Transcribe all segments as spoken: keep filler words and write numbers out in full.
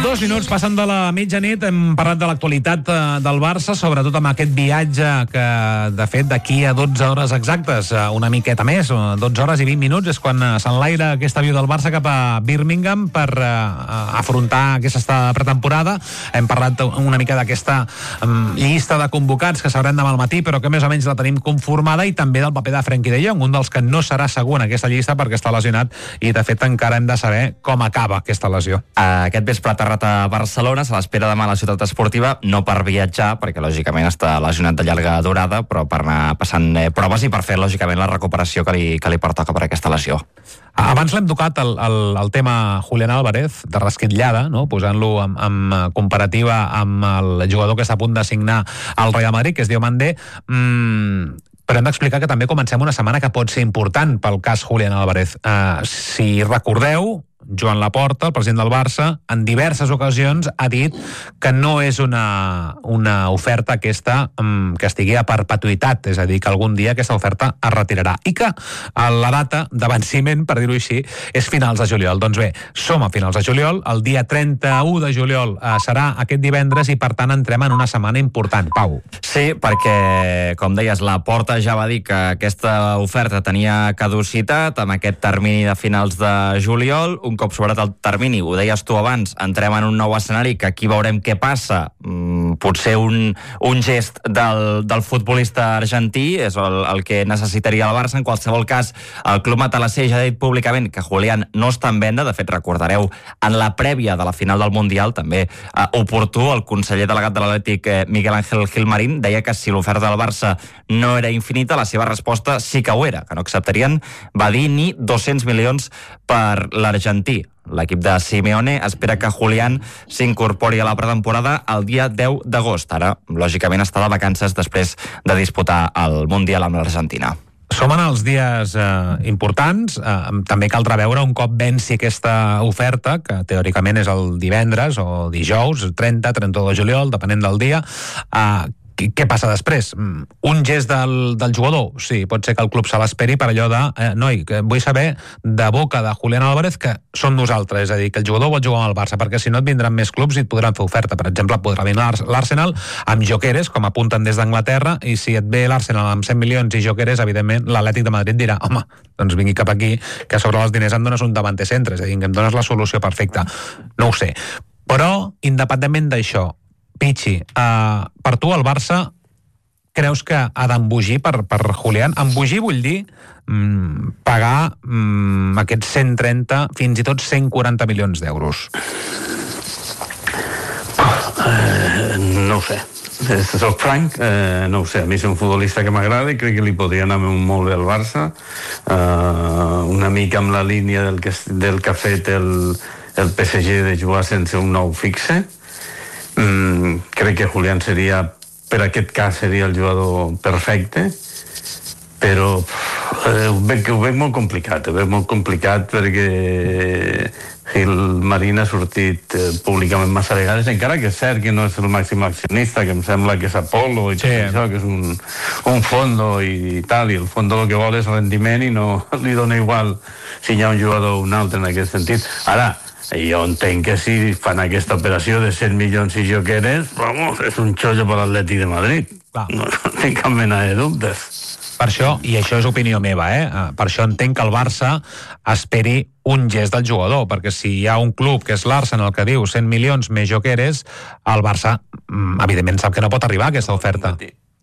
Dos minuts passen de la mitjanit, hem parlat de l'actualitat del Barça, sobretot amb aquest viatge que, de fet, d'aquí a dotze hores exactes, una miqueta més, dotze hores i vint minuts, és quan s'enlaira aquest avió del Barça cap a Birmingham per uh, afrontar aquesta pretemporada. Hem parlat una mica d'aquesta um, llista de convocats que s'hauran demà al matí, però que més o menys la tenim conformada, i també del paper de Frenkie de Jong, un dels que no serà segur en aquesta llista perquè està lesionat, i de fet encara hem de saber com acaba aquesta lesió. Aquest vespre a Barcelona, se l'espera demà a la ciutat esportiva, no per viatjar, perquè lògicament està lesionat de llarga durada, però per anar passant eh, proves i per fer lògicament la recuperació que li, que li pertoca per aquesta lesió. Abans l'hem tocat el, el, el tema Julián Álvarez, de rasquitllada, no? Posant-lo en, en comparativa amb el jugador que està a punt de signar al Real Madrid, que es diu Mandé. Mm, però hem d'explicar que també comencem una setmana que pot ser important pel cas Julián Álvarez. Uh, si recordeu, Joan Laporta, el president del Barça, en diverses ocasions ha dit que no és una, una oferta aquesta um, que estigui a perpetuïtat, és a dir, que algun dia aquesta oferta es retirarà, i que la data de venciment, per dir-ho així, és finals de juliol. Doncs bé, som a finals de juliol, el dia trenta-u de juliol uh, serà aquest divendres, i per tant entrem en una setmana important. Pau. Sí, perquè, com deies, Laporta ja va dir que aquesta oferta tenia caducitat amb aquest termini de finals de juliol. Un cop sobrat el termini, ho deies tu abans, entrem en un nou escenari que aquí veurem què passa. Mm, potser un, un gest del, del futbolista argentí és el, el que necessitaria el Barça. En qualsevol cas, el club matalasser ja ha dit públicament que Julián no està en venda. De fet, recordareu, en la prèvia de la final del Mundial, també eh, oportú, el conseller delegat de l'Atlètic, eh, Miguel Ángel Gilmarín, deia que si l'oferta del Barça no era infinita, la seva resposta sí que ho era, que no acceptarien, va dir, ni dos-cents milions per l'argentí. L'equip de Simeone espera que Julián s'incorpori a la pretemporada el dia deu d'agost. Ara, lògicament, està de vacances després de disputar el Mundial amb l'Argentina. Som en els dies eh, importants, eh, també caldrà veure un cop venci aquesta oferta, que teòricament és el divendres o dijous, trenta, trenta-u de juliol, depenent del dia. Eh, Què passa després? Un gest del, del jugador? Sí, pot ser que el club se l'esperi per allò de eh, noi, que vull saber de boca de Julián Álvarez que som nosaltres, és a dir, que el jugador vol jugar amb el Barça, perquè si no et vindran més clubs i et podran fer oferta. Per exemple, podrà venir l'Arsenal amb Gyökeres, com apunten des d'Anglaterra, i si et ve l'Arsenal amb cent milions i Gyökeres, evidentment, l'Atlètic de Madrid dirà, home, doncs vingui cap aquí, que sobre els diners em dones un davanter centre, és a dir, que em dones la solució perfecta. No ho sé. Però, independentment d'això, Pichi, uh, per tu el Barça creus que ha d'embogir per, per Julián? Embogir vull dir mm, pagar mm, aquests cent trenta, fins i tot cent quaranta milions d'euros. Uh, no ho sé. Soc franc, eh, no ho sé. A mi és un futbolista que m'agrada i crec que li podria anar molt bé al Barça. Uh, una mica amb la línia del que, del que ha fet el, el P S G de jugar sense un nou fixe. Mm, crec que Julián seria, per aquest cas seria el jugador perfecte, però eh, ho, veig, ho veig molt complicat ho veig molt complicat perquè Gilmarín ha sortit eh, públicament massa vegades, encara que és cert que no és el màxim accionista, que em sembla que és Apolo i sí. Tot això, que és un, un fondo i, i tal, i el fondo el que vol és rendiment i no li dona igual si hi ha un jugador o un altre en aquest sentit. Ara, jo entenc que si fan aquesta operació de cent milions i Gyökeres, vamos, és un xollo per l'Atlètic de Madrid. Clar. No, no tinc cap mena de dubtes. Per això, i això és opinió meva, eh? Per això entenc que el Barça esperi un gest del jugador, perquè si hi ha un club que és l'Arsenal que diu cent milions més Gyökeres, el Barça, evidentment, sap que no pot arribar a aquesta oferta.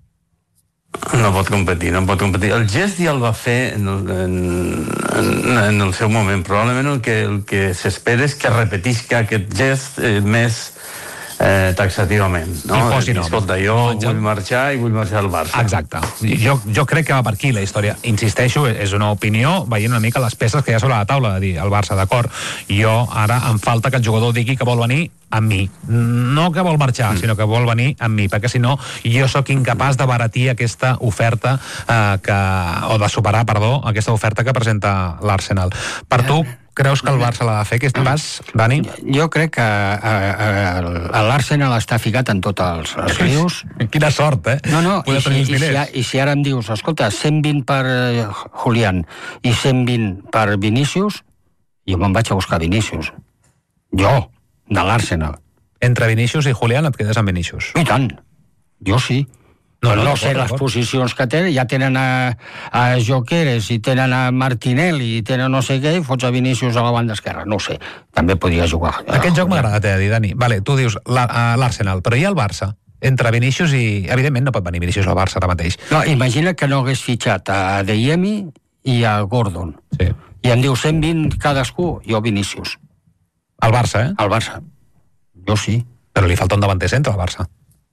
No pot competir, no pot competir. El gest ja el va fer en el, en, en, en el seu moment. Probablement el que, el que s'espera és que repetisca aquest gest eh, més eh, taxativament. No? I posi nom. Escolta, jo vull marxar i vull marxar al Barça. Exacte. Jo, jo crec que va per aquí la història. Insisteixo, és una opinió, veient una mica les peces que hi ha sobre la taula, de dir, el Barça, d'acord, jo ara em falta que el jugador digui que vol venir amb mi. No que vol marxar, mm. sinó que vol venir amb mi, perquè si no, jo sóc incapaç de baratir aquesta oferta eh, que, o de superar, perdó, aquesta oferta que presenta l'Arsenal. Per tu, creus que el Barça l'ha de fer aquest pas, Dani? Jo crec que l'Arsenal està ficat en tots els, els rius. Quina sort, eh? No, no, i si, i, si, i si ara em dius, escolta, cent vint per Julián i cent vint per Vinícius, jo me'n vaig a buscar Vinícius. Jo. de l'Arsenal. Entre Vinícius i Julián et quedes amb Vinícius. I tant, jo sí. No, No, no, no d'acord, sé les d'acord. posicions que tenen, ja tenen a, a Jokeres i tenen a Martinelli i tenen no sé què, i fots a Vinícius a la banda esquerra, no ho sé, també podria jugar. Aquest joc m'ha agradat, eh, Dani. Vale, tu dius la- a l'Arsenal, però hi ha el Barça. Entre Vinícius i... Evidentment no pot venir Vinícius al Barça ara mateix. No, imagina que no hagués fitxat a Adeyemi i a Gordon. Sí. I em diu cent vint cadascú, jo Vinícius. Al Barça, eh? Al Barça. Jo sí. Però li falta un davanter centre al Barça.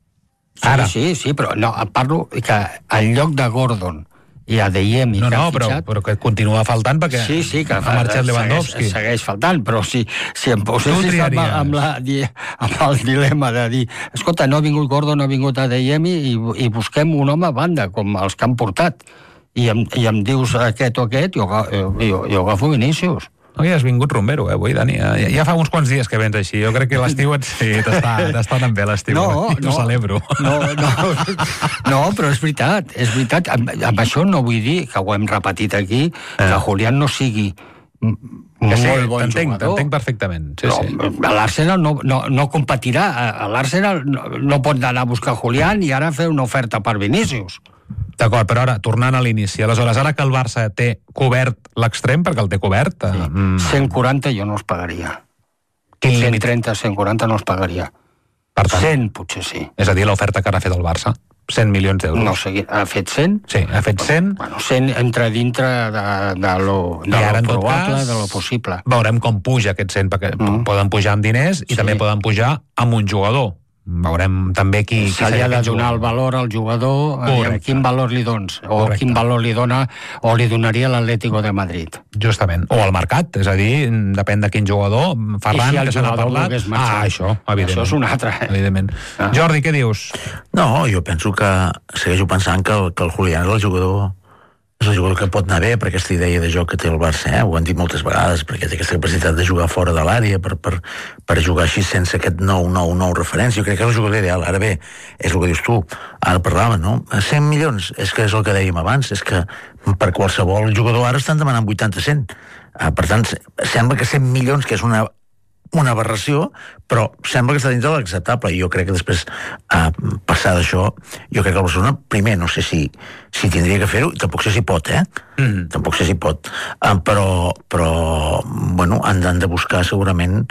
Sí, Ara. sí, sí, però no, parlo que en lloc de Gordon i Adeyemi No, que no, han però, fitxat... però que continua faltant perquè Sí, sí, que ha marxat Lewandowski. segueix, segueix faltant, però si, si em posessis amb, triaries. amb, la, di- amb el dilema de dir escolta, no ha vingut Gordon, no ha vingut Adeyemi i, i busquem un home a banda, com els que han portat, i em, i em dius aquest o aquest, jo, aga- jo, jo, jo agafo Vinícius. Avui has vingut rumbero, eh, avui, Dani. Ja, ja fa uns quants dies que vens així. Jo crec que l'estiu et, sí, t'està t'està anant bé l'estiu. No, I t'ho no, celebro. No, no, no, però és veritat, és veritat. Amb, amb això no vull dir, que ho hem repetit aquí, que Julián no sigui m- Que sí, molt bon t'entenc, jugador. t'entenc perfectament. Sí, Però sí. l'Arsenal no, no, no competirà. A l'Arsenal no, no pot anar a buscar Julián i ara fer una oferta per Vinícius. D'acord, però ara, tornant a l'inici, aleshores, ara que el Barça té cobert l'extrem, perquè el té cobert... Sí. Eh, mm, cent quaranta jo no els pagaria. quin cent límit? trenta, cent quaranta no els pagaria. Per tant, cent potser sí. és a dir, l'oferta que ara ha fet el Barça. cent milions d'euros. No sé, ha fet cent? Sí, ha fet cent. Bueno, cent entra dintre de, de lo, de I ara, lo en tot probable, cas, de lo possible. Veurem com puja aquest cent, perquè Mm. poden pujar amb diners i Sí. també poden pujar amb un jugador. Veurem també qui, qui Se li seria ha de aquest donar el jugador. valor al jugador, aviam, Correcte. quin valor li dons, o Correcte. quin valor li dona, o li donaria l'Atlético de Madrid. Justament. O al mercat, és a dir, depèn de quin jugador. Ferran, I si el que se n'ha jugador parlat... volgués marxar? Ah, això, evidentment. Això és un altre, eh? Evidentment. Ah. Jordi, què dius? No, jo penso que segueixo pensant que el, que el Julián és el jugador és el jugador que pot anar bé per aquesta idea de joc que té el Barça, eh? Ho han dit moltes vegades, perquè té aquesta capacitat de jugar fora de l'àrea, per, per, per jugar així sense aquest nou, nou, nou referència. Jo crec que és el jugador ideal. Ara bé, és el que dius tu, ara parlàvem, no? cent milions, és que és el que dèiem abans, és que per qualsevol jugador ara estan demanant vuitanta cent. Uh, per tant, sembla que cent milions, que és una una aberració, però sembla que està dins de l'acceptable, i jo crec que després, a passar d'això, jo crec que el Barcelona, primer, no sé si, si tindria que fer-ho, i tampoc sé si pot, eh? Mm. Tampoc sé si pot. Uh, però, però, bueno, han, han de buscar segurament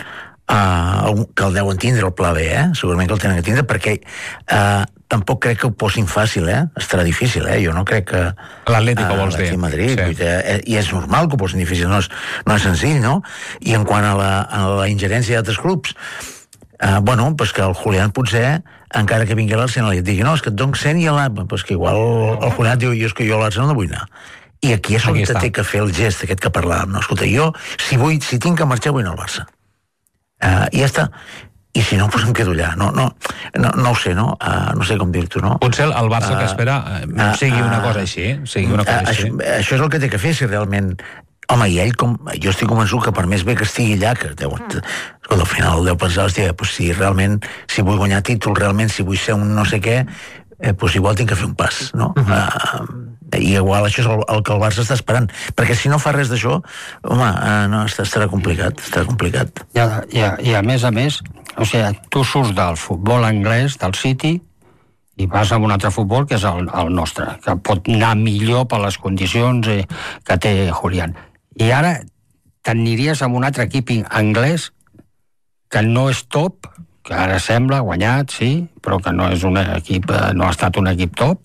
uh, que el deuen tindre, el pla B, eh? Segurament que el tenen que tindre, perquè uh, tampoc crec que ho posin fàcil, eh? Estarà difícil, eh? Jo no crec que... L'Atlético, vols dir? L'Atlètic de Madrid, Sí. sí. eh, i és normal que ho posin difícil, no és, no és senzill, no? I en quant a la, a la ingerència d'altres clubs, eh, bueno, pues que el Julián potser, encara que vingui a l'Arsenal i et digui, no, és que et dono cent i l'A... Pues que igual el Julián diu, jo és que jo a l'Arsenal no vull anar. I aquí és on Aquí te està. té que fer el gest aquest que parlàvem, no? Escolta, jo, si vull, si tinc que marxar, vull anar al Barça. Uh, I ja està. I si no, doncs em quedo allà. No, no, no, no ho sé, no? Uh, no sé com dir-t'ho, no? Potser el Barça que espera eh, Ah, sigui una ah, cosa així, sigui una cosa Ah, així. això, això és el que té que fer, si realment... Home, i ell, com, jo estic convençut que per més bé que estigui allà, que deu, escolta, al final deu pensar, hòstia, pues si realment, si vull guanyar títol, realment, si vull ser un no sé què, eh, pues igual tinc que fer un pas, no? Uh -huh. uh, I igual això és el, el que el Barça està esperant, perquè si no fa res d'això, home, uh, no, estarà complicat, estarà complicat. I a, i, a, I a més a més, o sigui, tu surts del futbol anglès, del City, i vas a un altre futbol que és el, el nostre, que pot anar millor per les condicions eh, que té Julián. I ara t'aniries a un altre equip anglès que no és top, que ara sembla guanyat, sí, però que no és un equip, eh, no ha estat un equip top.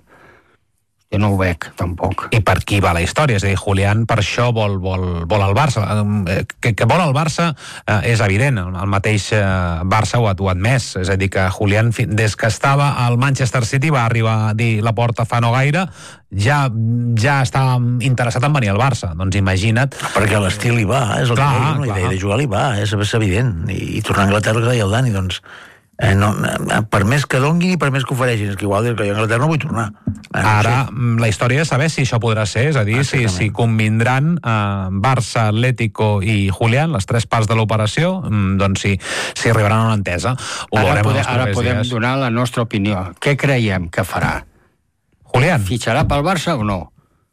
Jo no ho veig, tampoc. I per qui va la història? És a dir, Julián per això vol, vol, vol el Barça. Eh, Que, que vol el Barça eh, és evident. El mateix eh, Barça ho ha, ho ha admès. És a dir, que Julián, fi- des que estava al Manchester City, va arribar a dir la porta fa no gaire, ja, ja està interessat en venir al Barça. Doncs imagina't. Perquè l'estil hi va, és el Clar, que deia, la clar. idea de jugar li va, és, és evident. I, i tornar a Anglaterra, que deia el Dani, doncs, eh, no, eh, per més que donguin i per més que ofereixin, és que igual que jo a Anglaterra no vull tornar. Eh, no Ara, sé. mm, la història és saber si això podrà ser, és a dir, si, Exactament. si convindran eh, Barça, Atlético i Julián, les tres parts de l'operació, mm, doncs si, si arribaran a una entesa. Ho Ara, veurem podem, els ara propers podem dies. donar la nostra opinió. Què creiem que farà? Julián, Fitxarà pel Barça o no?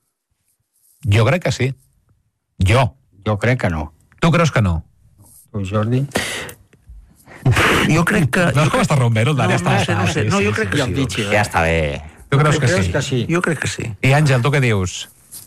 jo crec que sí. Jo. Jo crec que no. Tu creus que no? Tu, Jordi? Jo crec que... No és com està Romero, el Dani està... No sé, no sé, no, jo crec que sí. Ja està bé. Tu creus que sí? que sí? Jo crec que sí. I Àngel, tu què dius?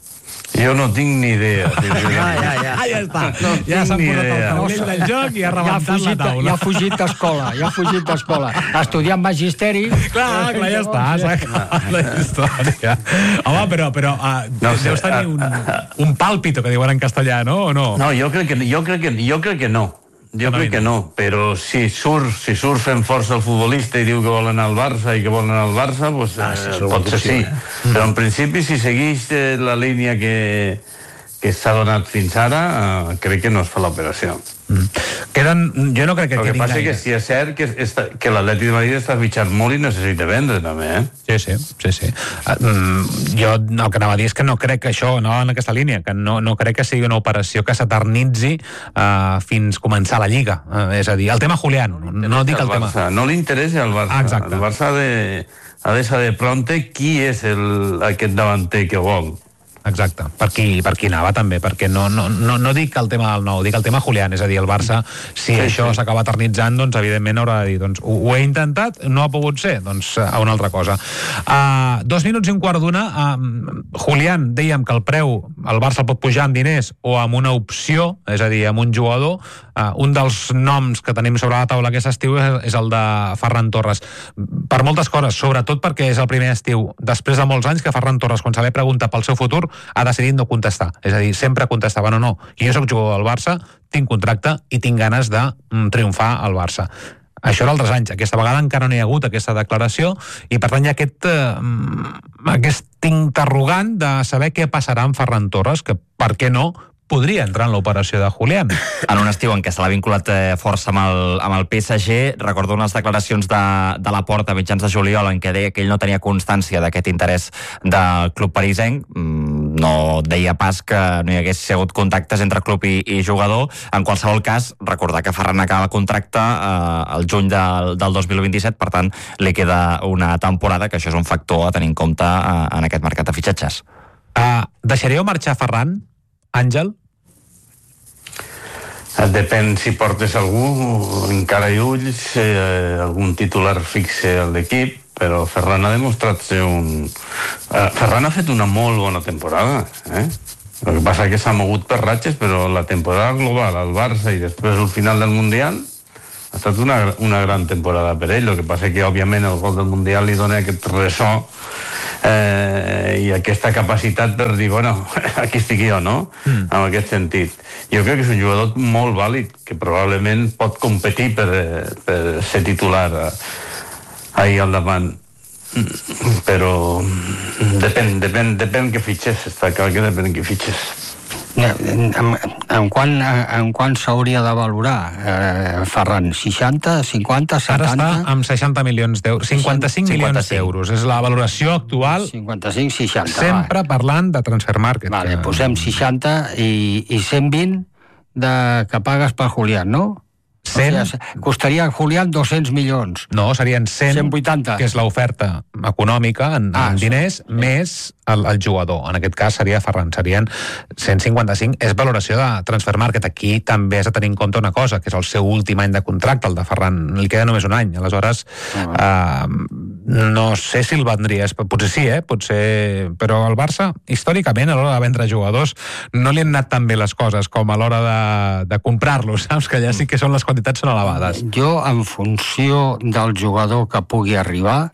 Jo no tinc ni idea. Ja, ja, ja. Ah, ja està. No ja s'ha tinc ni posat el idea. taulell del joc i ha Ja ha rebentat la fugit, taula. ja ha fugit d'escola, ja ha fugit d'escola. Estudiant magisteri... Clar, clar, ja està, s'ha acabat la història. Home, però, però uh, No no sé, deus tenir un, un pàlpito, que diuen en castellà, no? O no? No, jo crec que, jo crec que, jo crec que no. Jo no crec que no, però si surt, si surt fent força el futbolista i diu que vol anar al Barça i que vol anar al Barça, doncs, Ah, sí, eh, és una pot ser opció, sí. eh? Però en principi, si segueix eh, la línia que, que s'ha donat fins ara, eh, crec que no es fa l'operació. Mm. Queden, jo no crec que El que quedin passa és que gaire. sí és cert que, està, que l'Atlètic de Madrid està fitxant molt i necessita vendre també, eh? Sí, sí, sí, sí. Uh, mm, jo el que anava a dir és que no crec que això, no en aquesta línia, que no, no crec que sigui una operació que s'eternitzi uh, fins començar la Lliga. Uh, és a dir, el tema Julián, no, no dic el tema... Barça. No li interessa al Barça. Exacte. El Barça ha de, ha de saber prompte qui és el, aquest davanter que vol. Exacte, per qui, per qui anava també, perquè no, no, no, no dic el tema del nou, dic el tema Julián, és a dir, el Barça, si Sí, això sí. s'acaba eternitzant, doncs evidentment haurà de dir, doncs ho, ho he intentat, no ha pogut ser, doncs a una altra cosa. Uh, dos minuts i un quart d'una, uh, Julián, dèiem que el preu, el Barça el pot pujar amb diners o amb una opció, és a dir, amb un jugador, uh, un dels noms que tenim sobre la taula aquest estiu és, és el de Ferran Torres. Per moltes coses, sobretot perquè és el primer estiu, després de molts anys, que Ferran Torres, quan se li pregunta pel seu futur, ha decidit no contestar. És a dir, sempre contestava, no, no, jo soc jugador del Barça, tinc contracte i tinc ganes de mm, triomfar al Barça. Això era altres anys. Aquesta vegada encara no hi ha hagut aquesta declaració i, per tant, hi ha aquest, eh, aquest interrogant de saber què passarà amb Ferran Torres, que, per què no, podria entrar en l'operació de Julián. En un estiu en què se l'ha vinculat eh, força amb el, amb el P S G, recordo unes declaracions de, de Laporta a mitjans de juliol en què deia que ell no tenia constància d'aquest interès del club parisenc. Mm, no deia pas que no hi hagués sigut contactes entre club i, i jugador. En qualsevol cas, recordar que Ferran acaba contracte eh, el juny del, del dos mil vint-i-set, per tant, li queda una temporada, que això és un factor a tenir en compte eh, en aquest mercat de fitxatges. Uh, deixaríeu marxar Ferran, Àngel? Depèn si portes algú, encara i ulls, eh, algun titular fixe a l'equip, però Ferran ha demostrat ser un... Eh, Ferran ha fet una molt bona temporada, eh? El que passa és que s'ha mogut per ratxes, però la temporada global al Barça i després el final del Mundial ha estat una, una gran temporada per ell. El que passa és que, òbviament, el gol del Mundial li dona aquest ressò eh, i aquesta capacitat per dir, bueno, aquí estic jo, no? Mm. En aquest sentit. Jo crec que és un jugador molt vàlid, que probablement pot competir per, per ser titular ahir al davant. Però depèn, depèn, depèn que fitxes, està clar que depèn que fitxes. En, en quant, en quant s'hauria de valorar, eh, Ferran? seixanta, cinquanta, Ara setanta? està amb seixanta milions d'euros, cinquanta-cinc milions cinquanta-cinc. d'euros. És la valoració actual, cinquanta-cinc, seixanta. sempre parlant de Transfer Market. Vale, que- posem seixanta i, i cent vint de, que pagues per Julián, no? cent? O sigui, costaria Julián dos-cents milions. No, serien cent, cent vuitanta. que és l'oferta econòmica en, Ah, en diners, sí. més el, el jugador. En aquest cas seria Ferran, serien cent cinquanta-cinc. És valoració de Transfer Market. Aquí també has de tenir en compte una cosa, que és el seu últim any de contracte, el de Ferran. Li queda només un any. Aleshores, ah, eh, no sé si el vendries. Potser sí, eh? Potser... Però el Barça, històricament, a l'hora de vendre jugadors, no li han anat tan bé les coses com a l'hora de, de comprar-los, saps? Que allà sí que són les quantitats són elevades. Jo, en funció del jugador que pugui arribar,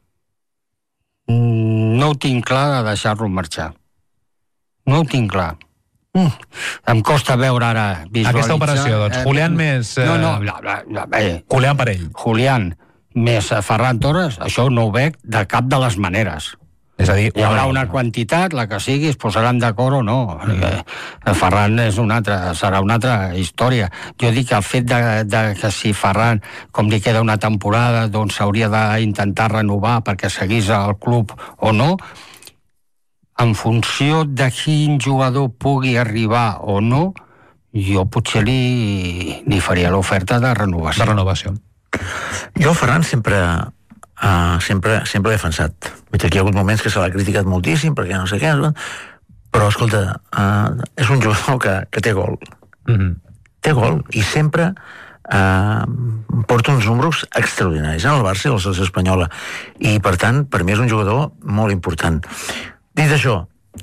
no ho tinc clar de deixar-lo marxar. No ho tinc clar. Mm. Em costa veure ara, visualitzar... Aquesta operació, doncs, Julián més... Eh... No, no, la, la, la, eh, Julián per ell. Julián més Ferran Torres, això no ho veig de cap de les maneres. És a dir, Hi haurà una quantitat, la que sigui, es posaran d'acord o no. Mm. Ferran és una altra, serà una altra història. Jo dic que el fet de, de que si Ferran, com li queda una temporada, doncs s'hauria d'intentar renovar perquè seguís al club o no, en funció de quin jugador pugui arribar o no, jo potser li, li faria l'oferta de renovació. de renovació. Jo el Ferran sempre, uh, sempre, sempre l'he defensat. Vull dir que hi ha hagut moments que se l'ha criticat moltíssim perquè no sé què, però escolta, uh, és un jugador que, que té gol. Mm-hmm. Té gol i sempre eh, porta uns números extraordinaris en el Barça i la selecció espanyola, i per tant per mi és un jugador molt important. Dit això,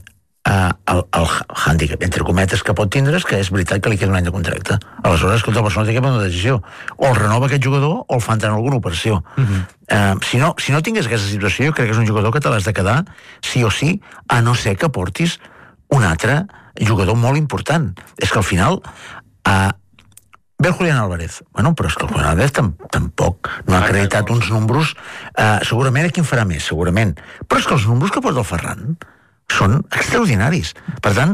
Uh, el, el hàndicap, entre cometes, que pot tindre és que és veritat que li queda un any de contracte. Aleshores, escolta, el Barcelona té que prendre una decisió: o el renova aquest jugador o el fa entrar en alguna operació. Uh-huh. uh, si, no, si no tingués aquesta situació, jo crec que és un jugador que te l'has de quedar sí o sí, a no ser que portis un altre jugador molt important. És que al final uh, ve el Julián Álvarez. Bueno, però és que el Julián Álvarez tam tampoc no ha acreditat uns números, uh, segurament aquí en farà més, segurament, però és que els números que porta el Ferran són extraordinaris. Per tant,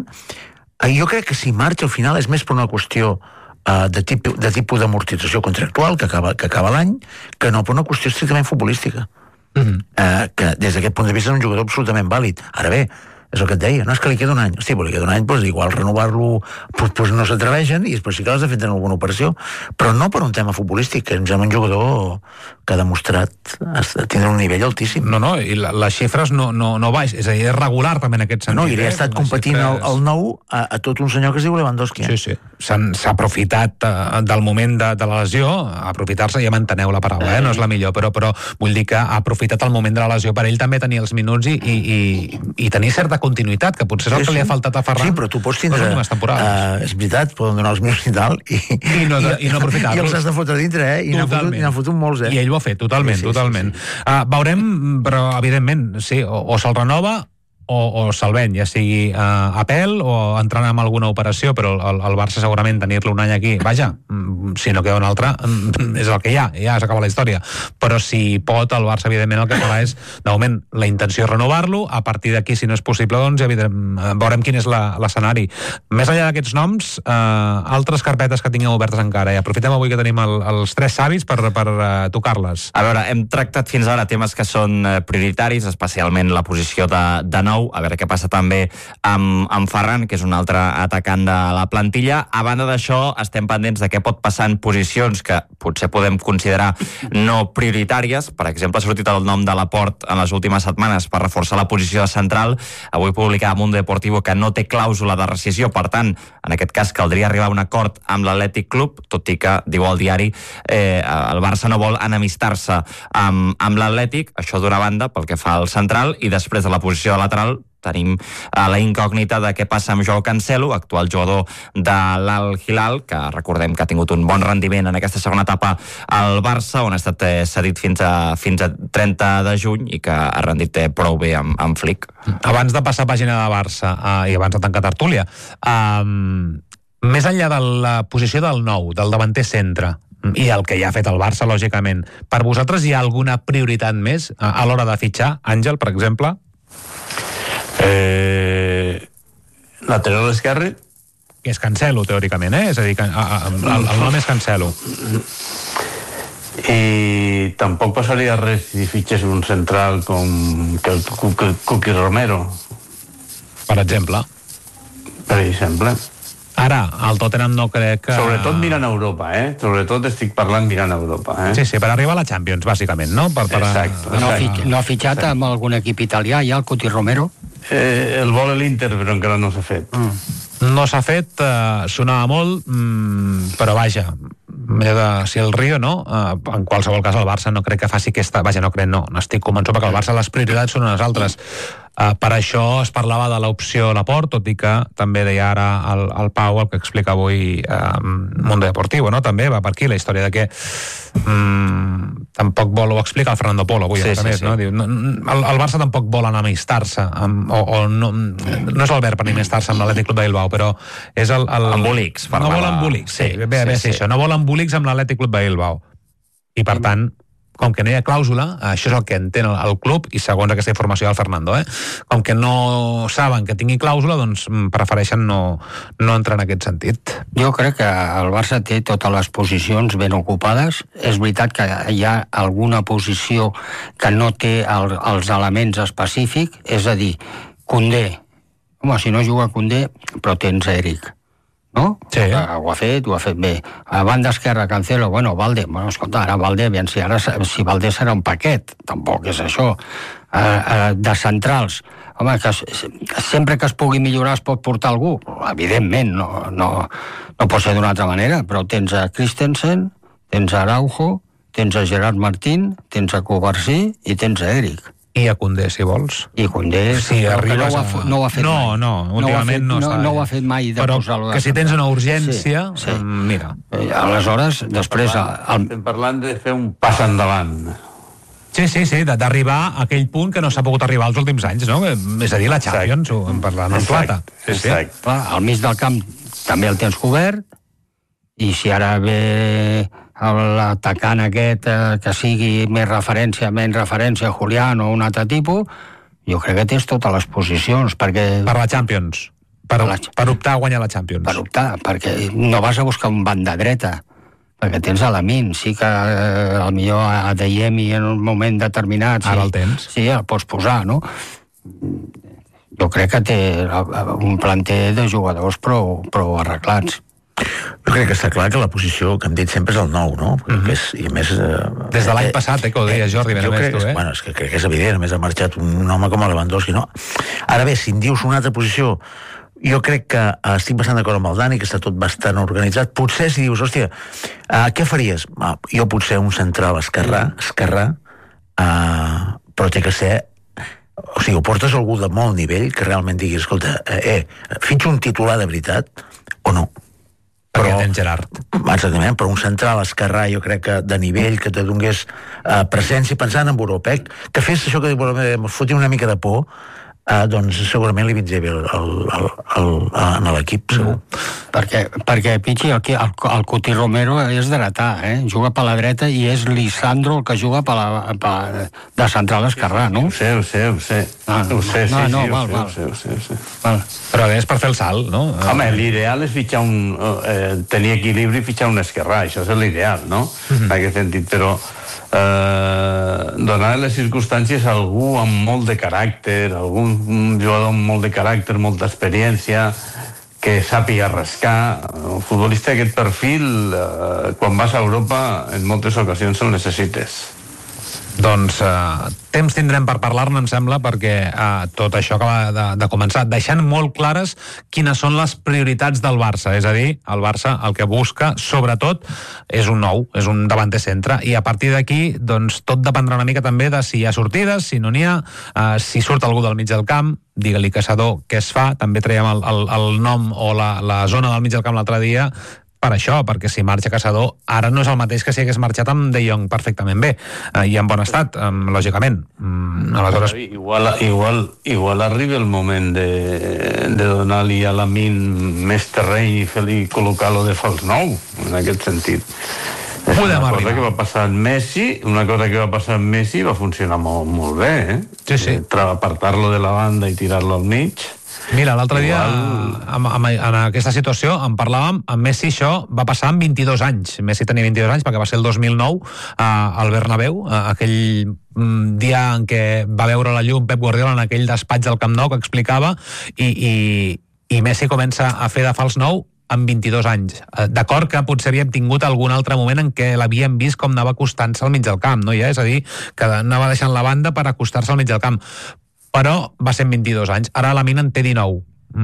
jo crec que si marxa al final és més per una qüestió uh, de, tip, de tipus d'amortització contractual que acaba, que acaba l'any, que no per una qüestió estrictament futbolística. Mm-hmm. uh, que des d'aquest punt de vista és un jugador absolutament vàlid. Ara bé, és el que et deia, no és que li queda un any, hosti, però li queda un any, doncs igual renovar-lo, doncs, doncs no s'atreveixen, i després sí que l'has de fer en alguna operació, però no per un tema futbolístic, que ens hem un jugador que ha demostrat tindre un nivell altíssim. No, no, i la, les xifres no, no, no baix, és a dir, és regular també en aquest sentit. No, i li ha estat eh? competint xifres... el, el nou a, a tot un senyor que es diu Lewandowski. Sí, sí, s'ha aprofitat uh, del moment de, de la lesió, aprofitar-se, ja m'enteneu la paraula, eh? No és la millor, però, però vull dir que ha aprofitat el moment de la lesió per ell també tenir els minuts i, i, i, i tenir certa continuïtat, que potser és el sí, que li ha faltat a Ferran. Sí, però tu pots tindre... Uh, és veritat, poden donar els minuts i tal, i, I no, i, i no aprofitar-los. I els has de fotre dintre, eh? I n'ha fotut, fotut molts, eh? I ell ho ha fet, totalment, sí, sí, totalment. Sí, sí. Uh, veurem, però evidentment, sí, o, o se'l renova o, o se'l ven, ja sigui uh, a pèl o entrant en alguna operació, però el, el Barça segurament tenir-lo un any aquí, vaja, si no queda un altre, és el que hi ha, ja s'acaba la història. Però si pot, el Barça, evidentment, el que farà és, de moment, la intenció és renovar-lo, a partir d'aquí, si no és possible, doncs, evidentment, veurem quin és l'escenari. Més enllà d'aquests noms, eh, altres carpetes que tingueu obertes encara, i aprofitem avui que tenim el, els tres savis per, per uh, tocar-les. A veure, hem tractat fins ara temes que són prioritaris, especialment la posició de, de nou, a veure què passa també amb, amb Ferran, que és un altre atacant de la plantilla. A banda d'això, estem pendents de què pot passar en posicions que potser podem considerar no prioritàries. Per exemple, ha sortit el nom de Laporte en les últimes setmanes per reforçar la posició de central. Avui publicava Mundo Deportivo que no té clàusula de rescissió, per tant, en aquest cas caldria arribar a un acord amb l'Atlètic Club, tot i que, diu el diari, eh, el Barça no vol enemistar-se amb, amb l'Atlètic, això d'una banda, pel que fa al central, i després de la posició de lateral tenim uh, la incògnita de què passa amb Joao Cancelo, actual jugador de l'Al Hilal, que recordem que ha tingut un bon rendiment en aquesta segona etapa al Barça, on ha estat eh, cedit fins a, fins a trenta de juny i que ha rendit eh, prou bé amb, amb Flick. Abans de passar pàgina de Barça uh, i abans de tancar tertúlia, um, més enllà de la posició del nou, del davanter centre, i el que ja ha fet el Barça, lògicament, per vosaltres hi ha alguna prioritat més uh, a l'hora de fitxar? Àngel, per exemple? Eh, lateral esquerre, que és Cancelo, teòricament, eh? És a dir, que, a, a, el, el nom és Cancelo. I tampoc passaria res si fitxes un central com que el Cuqui, Cuqui Romero, per exemple. Per exemple. Ara, el Tottenham no crec que... Sobretot mirant a Europa, eh? Sobretot estic parlant mirant a Europa, eh? Sí, sí, per arribar a la Champions, bàsicament, no? Per, per exacte. No, exacte. No ha fitxat amb algun equip italià, ja, el Cuti Romero? Eh, el vol l'Inter, però encara no s'ha fet. Mm. No s'ha fet, eh, sonava molt, mm, però vaja, de, si el Rio, no? Eh, en qualsevol cas, el Barça no crec que faci aquesta... Vaja, no crec, no. N'estic convençut perquè el Barça les prioritats són unes altres. Uh, per això es parlava de l'opció Laporte, tot i que també deia ara el, el Pau, el que explica avui uh, Mundo Deportivo, no? També va per aquí la història de que um, tampoc vol, ho explica el Fernando Polo avui, sí, sí, més, sí. No? Diu, no, el, el Barça tampoc vol enemistar-se amb, o, o no, no és el verb enemistar-se amb l'Atlètic Club de Bilbao, però és el... el embolics. No vol embolics, sí, sí, bé, bé, sí, sí. Això, no vol embolics amb l'Atlètic Club de Bilbao. I per tant, com que no hi ha clàusula, això és el que entén el, el club, i segons aquesta informació del Fernando, eh? Com que no saben que tingui clàusula, doncs prefereixen no, no entrar en aquest sentit. Jo crec que el Barça té totes les posicions ben ocupades. És veritat que hi ha alguna posició que no té el, els elements específics, és a dir, Koundé. Home, si no juga Koundé, però tens Eric, no? Sí. Ho ha fet, ho ha fet bé. A banda esquerra, Cancelo, bueno, Valde, bueno, escolta, ara Valde, aviam si ara si Valde serà un paquet, tampoc és això. Uh, uh, de centrals, home, que sempre que es pugui millorar es pot portar algú, evidentment, no, no, no pot ser d'una altra manera, però tens a Christensen, tens a Araujo, tens a Gerard Martín, tens a Covarsí i tens a Eric. I a Koundé, si vols. I Koundé, si arribes no, ho ha, no ho ha fet no, mai. No, últimament no, no, no, no ho ha fet mai de però posar-lo. Que si tens una urgència, sí, sí. mira. Eh, aleshores, després... Parlant, estem parlant de fer un pas endavant. Sí, sí, sí, d'arribar a aquell punt que no s'ha pogut arribar els últims anys, no? És a dir, la Champions, ho en parlant en plata. Sí, sí. Clar, al mig del camp també el tens cobert, i si ara ve l'atacant aquest eh, que sigui més referència, menys referència, Julián o un altre tipus, jo crec que tens totes les posicions, perquè... Per la Champions. Per, la... per optar a guanyar la Champions. Per optar, perquè no vas a buscar un banda dreta, perquè tens a Lamine, sí que eh, al millor a Adeyemi en un moment determinat... Sí, ara el tens. Sí, el pots posar, no? Jo crec que té un planter de jugadors prou, prou arreglats. Jo crec que està clar que la posició que hem dit sempre és el nou, no? Mm -hmm. és, i més, eh, Des de l'any passat, eh, que ho deia Jordi Benavés, tu, eh? Bueno, és que crec que és evident, a més ha marxat un home com a Lewandowski, no? Ara bé, si em dius una altra posició, jo crec que eh, estic bastant d'acord amb el Dani, que està tot bastant organitzat. Potser si dius, hòstia, eh, què faries? Ah, jo potser un central esquerrà, esquerrà, eh, però té que ser... O sigui, o portes algú de molt nivell que realment digui, escolta, eh, eh fitxo un titular de veritat o no? Però tens Gerard. Exactament, però un central esquerrà, jo crec que de nivell, que te donés eh, presència, pensant en Europec, que fes això que em foti una mica de por, eh, doncs segurament li vindria bé el, el, el, el, en l'equip, segur. Mm. Perquè, perquè Pichi, el, el, el Cuti Romero és dretà, eh? Juga per la dreta i és Lisandro el que juga per la, per, de central esquerrà, no? Ho sé, ho sé, ho sé. Ah, ho sé, no, sí, no, sí, val, ho sé, val. ho sé, ho sé, ho sé. Val. Però és per fer el salt, no? Home, l'ideal és fitxar un... Eh, tenir equilibri i fitxar un esquerrà, això és l'ideal, no? Mm-hmm. En aquest sentit, però eh, donar les circumstàncies a algú amb molt de caràcter, algun jugador amb molt de caràcter, molta experiència, que sàpiga rascar. Un futbolista d'aquest perfil, eh, quan vas a Europa, en moltes ocasions el necessites. Doncs eh, temps tindrem per parlar-ne, em sembla, perquè eh, tot això acaba de, de començar, deixant molt clares quines són les prioritats del Barça. És a dir, el Barça el que busca, sobretot, és un nou, és un davanter centre, i a partir d'aquí, doncs, tot dependrà una mica també de si hi ha sortides, si no n'hi ha, eh, si surt algú del mig del camp, digue-li Caçador què es fa, també traiem el, el, el nom o la, la zona del mig del camp l'altre dia, per això, perquè si marxa Caçador ara no és el mateix que si hagués marxat amb De Jong perfectament bé, eh, i en bon estat, eh, lògicament. Mm, aleshores... Igual, igual, igual arriba el moment de, de donar-li a Lamine més terreny i fer-li col·locar-lo de fals nou, en aquest sentit. És Podem una arribar. cosa que va passar amb Messi, una cosa que va passar amb Messi va funcionar molt, molt bé, eh? Sí, sí. Apartar-lo de la banda i tirar-lo al mig. Mira, l'altre dia, Igual... amb, amb, en aquesta situació, en parlàvem, amb Messi això va passar amb vint-i-dos anys. Messi tenia vint-i-dos anys perquè va ser el dos mil nou eh, al Bernabéu, eh, aquell mm, dia en què va veure la llum Pep Guardiola en aquell despatx del Camp Nou que explicava, i, i, i Messi comença a fer de fals nou amb vint-i-dos anys. D'acord que potser havíem tingut algun altre moment en què l'havíem vist com anava acostant-se al mig del camp, no? Ja, és a dir, que anava deixant la banda per acostar-se al mig del camp. Però va ser en vint-i-dos anys. Ara Lamine en té dinou.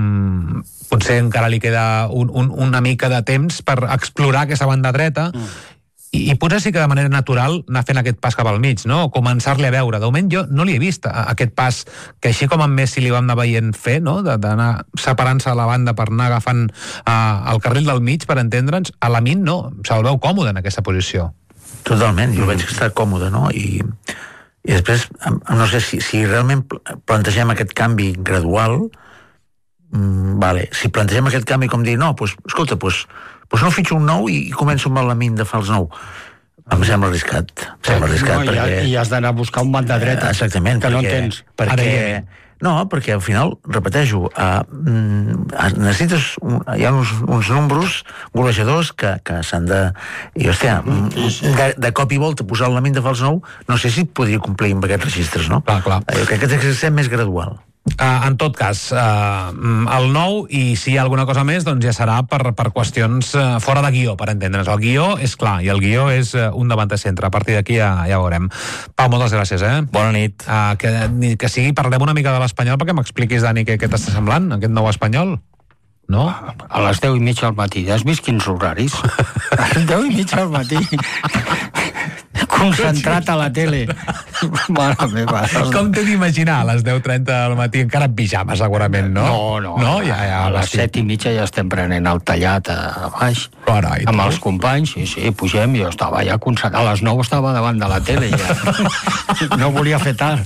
Mm, potser encara li queda un, un, una mica de temps per explorar aquesta banda dreta, mm. i, i potser sí que de manera natural anar fent aquest pas cap al mig, no? Començar-li a veure. De moment jo no li he vist aquest pas que així com amb Messi li vam anar veient fer, no? D'anar separant-se a la banda per anar agafant uh, el carril del mig, per entendre'ns. A Lamine no, se'l veu còmode en aquesta posició. Totalment, jo veig que està còmode, no? I... I després, no sé, si, si realment plantegem aquest canvi gradual, mmm, vale, si plantegem aquest canvi com dir, no, pues, escolta, pues, pues no fitxo un nou i, i començo amb el Lamine de fals nou. Em sembla arriscat. Em sembla arriscat no, perquè... I has d'anar a buscar un banda dreta. Exactament. Que perquè, no en tens. Perquè... No, perquè al final, repeteixo, uh, necessites... Un, hi ha uns, uns números golejadors que, que s'han de... I, hòstia, de, de cop i volta posar el Lamine de fals nou, no sé si podria complir amb aquests registres, no? Clar, clar. Jo crec que té que ser més gradual. Uh, en tot cas, uh, el nou, i si hi ha alguna cosa més, doncs ja serà per, per qüestions uh, fora de guió, per entendre's. El guió és clar, i el guió és uh, un davanter centre. A partir d'aquí ja, ja veurem. Pau, moltes gràcies, eh? Bona nit. Uh, que, que sigui, parlem una mica de l'Espanyol perquè m'expliquis, Dani, què, què t'està semblant, aquest nou Espanyol. no? A les deu i mitja al matí. Has vist quins horaris? A les deu i mitja al matí. Concentrat a la tele. Mare meva. Com t'he d'imaginar a les deu trenta del matí? Encara en pijama, segurament, no? No, no. no? Ja, ja, a les set i mitja ja estem prenent el tallat a baix. Carai, amb els companys, sí, sí, pugem, jo estava ja concentrat. A les nou estava davant de la tele, ja. No volia fer tard.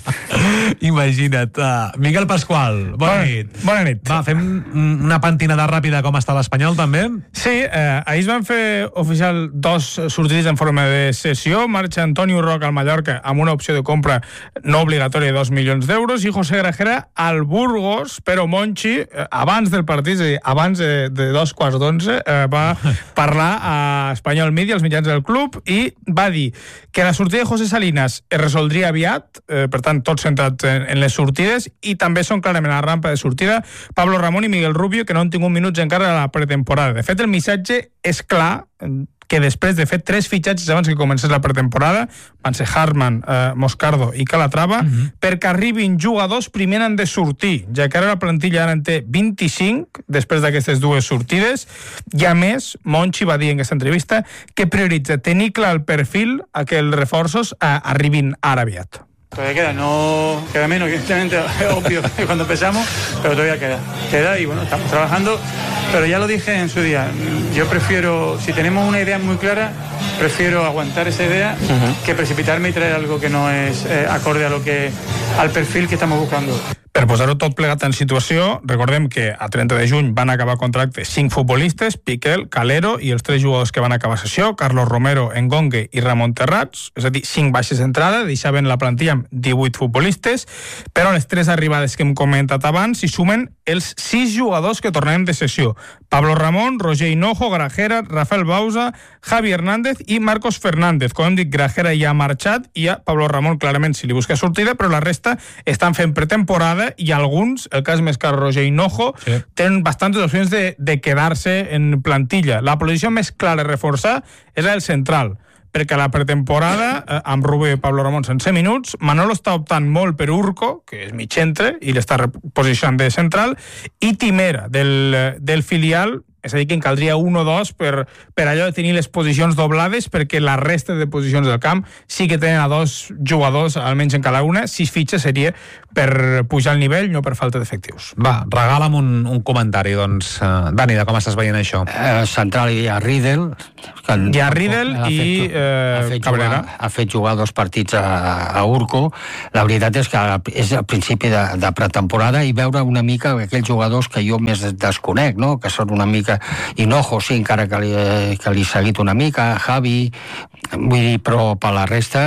Imagina't. Uh, Miquel Pasqual, bona, bona nit. Bona nit. Va, fem una pentinada ràpida com està l'Espanyol, també? Sí, eh, ahir es van fer oficial dos sortides en forma de sessió. Marxa Antonio Roca al Mallorca amb una opció de compra no obligatòria de dos milions d'euros i José Grajera al Burgos, però Monchi, eh, abans del partit, és a dir, abans de, de dos quarts d'onze, eh, va parlar a Espanyol Media, als mitjans del club, i va dir que la sortida de José Salinas es resoldria aviat, eh, per tant, tot centrat en, en les sortides, i també són clarament a la rampa de sortida Pablo Ramón i Miguel Rubio, que no han tingut minuts encara a la pretemporada. De fet, el missatge és clar, que després de fer tres fitxatges abans que comencés la pretemporada, van ser Hartmann, eh, Moscardo i Calatrava, uh -huh. perquè arribin jugadors primer han de sortir, ja que ara la plantilla ara en té vint-i-cinc després d'aquestes dues sortides, i a més, Monchi va dir en aquesta entrevista que prioritza tenir clar el perfil a que els reforços eh, arribin ara aviat. Todavía queda, no queda menos, evidentemente, es obvio que cuando empezamos, pero todavía queda. Queda y bueno, estamos trabajando, pero ya lo dije en su día, yo prefiero, si tenemos una idea muy clara, prefiero aguantar esa idea uh-huh. que precipitarme y traer algo que no es eh, acorde a lo que, al perfil que estamos buscando. Per posar-ho tot plegat en situació, recordem que a trenta de juny van acabar contractes cinc futbolistes, Piquel, Calero i els tres jugadors que van acabar sessió, Carlos Romero, Engongue i Ramon Terrats, és a dir, cinc baixes d'entrada, deixaven la plantilla amb divuit futbolistes, però les tres arribades que hem comentat abans s'hi sumen els sis jugadors que tornem de sessió. Pablo Ramón, Roger Hinojo, Grajera, Rafael Bauza, Javi Hernández i Marcos Fernández. Com hem dit, Grajera ja ha marxat i a Pablo Ramón clarament si li busca sortida, però la resta estan fent pretemporada i alguns, el cas més car Roger Hinojo, sí. tenen bastantes opcions de, de quedar-se en plantilla. La posició més clara a reforçar és la del central, perquè a la pretemporada, eh, amb Rubio i Pablo Ramón sense minuts, Manolo està optant molt per Urco, que és mig centre, i l'està reposicionant de central, i Timera, del, del filial, és a dir, que en caldria un o dos per, per allò de tenir les posicions doblades, perquè la resta de posicions del camp sí que tenen a dos jugadors, almenys en cada una. Sis fitxes seria per pujar el nivell, no per falta d'efectius. Va, regala'm un, un comentari, doncs. Uh, Dani, de com estàs veient això? Eh, central hi ha Riedel. Hi ha Riedel i eh, ha fet Cabrera. Jugar, ha fet jugar dos partits a, a Urco. La veritat és que és al principi de, de pretemporada i veure una mica aquells jugadors que jo més desconec, no? Que són una mica Hinojo, sí, encara que li, que li he seguit una mica, Javi, vull dir, però per la resta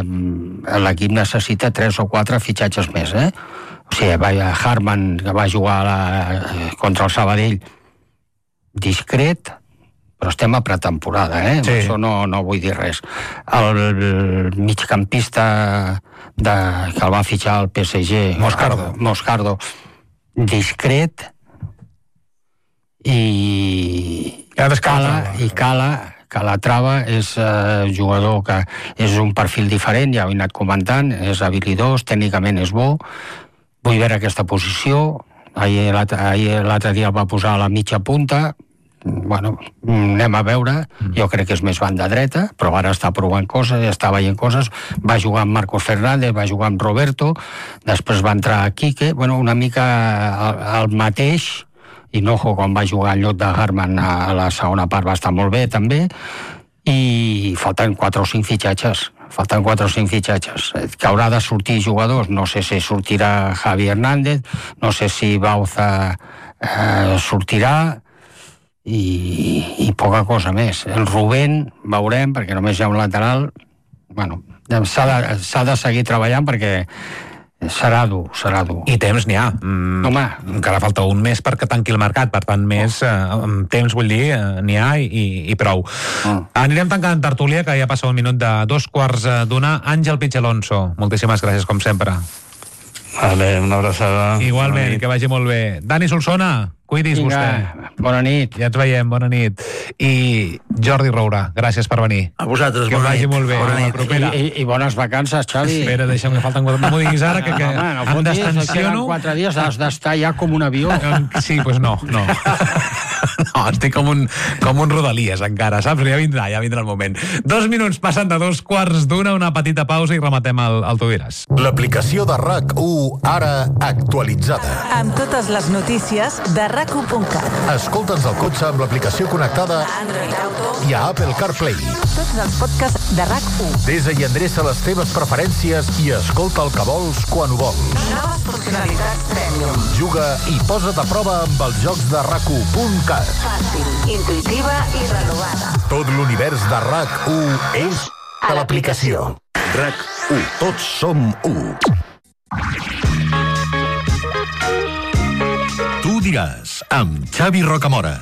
l'equip necessita tres o quatre fitxatges més, eh? O sigui, va, Hartmann, que va jugar a la, contra el Sabadell, discret, però estem a pretemporada, eh? Sí. Això no, no vull dir res. El, el migcampista de, que el va fitxar el P S G, Moscardo, Moscardo discret, i Cala, i Cala Calatrava és eh, jugador que és un perfil diferent, ja ho he anat comentant, és habilidós, tècnicament és bo, vull veure aquesta posició. Ahir l'altre dia el va posar a la mitja punta, bueno, anem a veure, jo crec que és més banda dreta, però ara està provant coses, està veient coses, va jugar amb Marcos Fernández, va jugar amb Roberto, després va entrar Quique, bueno, una mica el, el mateix. Hinojo, quan va jugar en lloc de Hartmann a la segona part, va estar molt bé també, i falten quatre o cinc fitxatges falten quatre o cinc fitxatges que haurà de sortir jugadors, no sé si sortirà Javi Hernández, no sé si Bauza eh, sortirà, i, i poca cosa més. El Rubén veurem, perquè només hi ha un lateral, bueno, s'ha de, s'ha de seguir treballant perquè serà dur, serà dur. I temps n'hi ha. Mm, Home. Encara falta un mes perquè tanqui el mercat, per tant, més eh, temps, vull dir, eh, n'hi ha i, i prou. Oh. Anirem tancant tertúlia, que ja passa un minut de dos quarts d'una. Àngel Pichelonso, moltíssimes gràcies, com sempre. Vale, una abraçada. Igualment, que vagi molt bé. Dani Solsona, Cuidis Vinga, vostè. bona nit. Ja ens veiem, bona nit. I Jordi Roura, gràcies per venir. A vosaltres, que bona vagi nit. molt bé. Bona nit. Propera. I, i, I bones vacances, Xavi. Espera, deixa'm que falten quatre... No m'ho diguis ara, que, que no, no, em no, destensiono. Quatre dies has d'estar ja com un avió. Sí, doncs pues no, no. No, estic com un, com un Rodalies encara, saps? Ja vindrà, ja vindrà el moment. Dos minuts passen de dos quarts d'una, una petita pausa i rematem el, el Tu diràs. L'aplicació de R A C u, ara actualitzada. Amb totes les notícies de R A C u punt cat. Escolta'ns al cotxe amb l'aplicació connectada A Android Auto i a Apple CarPlay. Tots els podcasts de R A C u. Desa i endreça les teves preferències i escolta el que vols quan ho vols. Noves funcionalitats premium. Juga i posa't a prova amb els jocs de R A C u punt cat. Fàcil, intuïtiva i renovada. Tot l'univers de R A C u és a l'aplicació. R A C u. Tots som u. Tu diràs, amb Xavi Rocamora.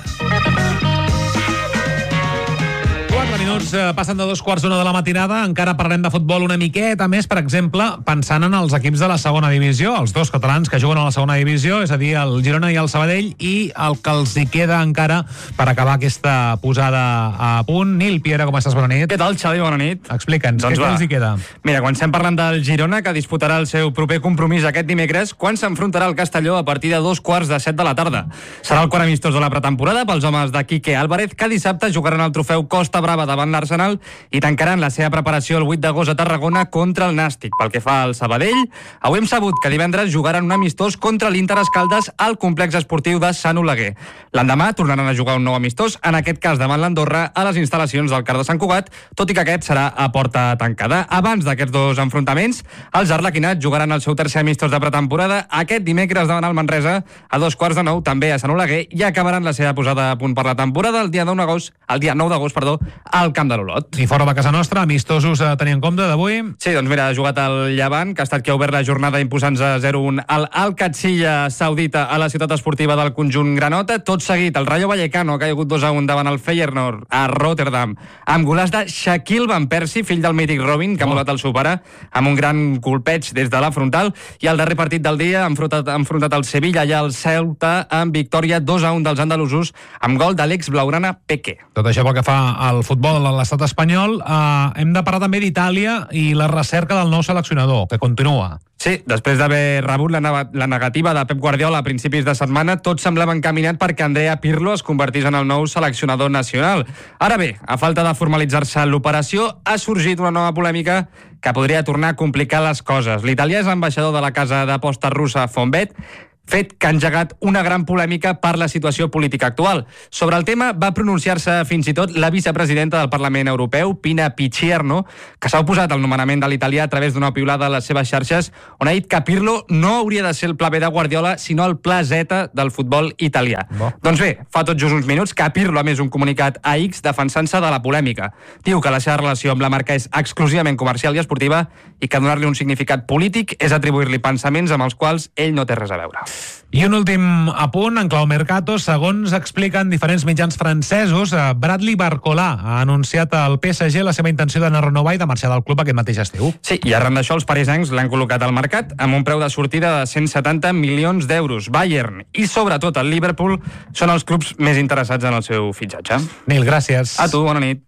Quatre minuts eh, passen de dos quarts d'una de la matinada. Encara parlarem de futbol una miqueta més, per exemple, pensant en els equips de la segona divisió, els dos catalans que juguen a la segona divisió, és a dir, el Girona i el Sabadell, i el que els hi queda encara per acabar aquesta posada a punt. Nil Piera, com estàs? Bona nit. Què tal, Xavi? Bona nit. Explica'ns, Doncs què, què va. els hi queda? Mira, comencem parlant del Girona, que disputarà el seu proper compromís aquest dimecres, quan s'enfrontarà al Castelló a partir de dos quarts de set de la tarda. Serà el quart amistós de la pretemporada pels homes de Quique Álvarez, que dissabte jugaran el trofeu Costa Brava davant l'Arsenal i tancaran la seva preparació el vuit d'agost a Tarragona contra el Nàstic. Pel que fa al Sabadell, avui hem sabut que divendres jugaran un amistós contra l'Inter Escaldes al complex esportiu de Sant Oleguer. L'endemà tornaran a jugar un nou amistós, en aquest cas davant l'Andorra, a les instal·lacions del Car de Sant Cugat, tot i que aquest serà a porta tancada. Abans d'aquests dos enfrontaments, els arlequinats jugaran el seu tercer amistós de pretemporada aquest dimecres davant el Manresa a dos quarts de nou, també a Sant Oleguer, i acabaran la seva posada a punt per la temporada el dia nou d'agost, el dia nou d'agost, perdó, al Camp de l'Olot. I fora de casa nostra, amistosos a tenir en compte d'avui? Sí, doncs mira, ha jugat el Llevant, que ha estat qui ha obert la jornada imposant-se a zero un al Al-Qatsiyah saudita a la ciutat esportiva del conjunt granota. Tot seguit, el Rayo Vallecano ha caigut dos a un davant el Feyenoord a Rotterdam, amb golàs de Shaquille Van Persie, fill del mític Robin, que ha molat el seu pare, amb un gran colpeig des de la frontal, i el darrer partit del dia ha enfrontat, ha enfrontat el Sevilla i el Ceuta amb victòria dos a un dels andalusos, amb gol de l'ex blaugrana Peque. Tot això pel que fa al futbol a l'estat espanyol, eh, hem de parlar també d'Itàlia i la recerca del nou seleccionador, que continua. Sí, després d'haver rebut la, la negativa de Pep Guardiola a principis de setmana, tot semblava encaminat perquè Andrea Pirlo es convertís en el nou seleccionador nacional. Ara bé, a falta de formalitzar-se l'operació, ha sorgit una nova polèmica que podria tornar a complicar les coses. L'italià és ambaixador de la casa d'aposta russa Fonbet, fet que ha engegat una gran polèmica per la situació política actual. Sobre el tema va pronunciar-se fins i tot la vicepresidenta del Parlament Europeu, Pina Picierno, que s'ha oposat al nomenament de l'italià a través d'una piulada a les seves xarxes, on ha dit que Pirlo no hauria de ser el pla B de Guardiola, sinó el pla Z del futbol italià. Bo. Doncs bé, fa tot just uns minuts que Pirlo ha més un comunicat a X defensant-se de la polèmica. Diu que la seva relació amb la marca és exclusivament comercial i esportiva i que donar-li un significat polític és atribuir-li pensaments amb els quals ell no té res a veure. I un últim apunt, en clau Mercato, segons expliquen diferents mitjans francesos, Bradley Barcola ha anunciat al P S G la seva intenció d'anar a renovar i de marxar del club aquest mateix estiu. Sí, i arran d'això els parisencs l'han col·locat al mercat amb un preu de sortida de cent setanta milions d'euros. Bayern i sobretot el Liverpool són els clubs més interessats en el seu fitxatge. Nil, gràcies. A tu, bona nit.